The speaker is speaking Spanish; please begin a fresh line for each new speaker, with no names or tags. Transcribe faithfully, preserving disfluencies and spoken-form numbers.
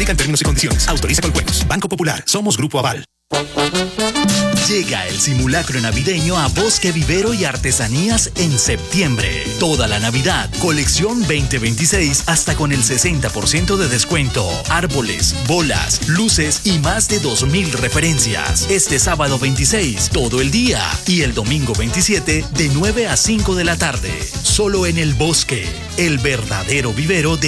Aplican términos y condiciones. Autoriza con juegos. Banco Popular. Somos Grupo Aval.
Llega el simulacro navideño a Bosque Vivero y Artesanías en septiembre. Toda la Navidad, colección veinte veintiséis hasta con el sesenta por ciento de descuento. Árboles, bolas, luces y más de dos mil referencias. Este sábado veintiséis, todo el día. Y el domingo veintisiete, de nueve a cinco de la tarde. Solo en el Bosque, el verdadero vivero de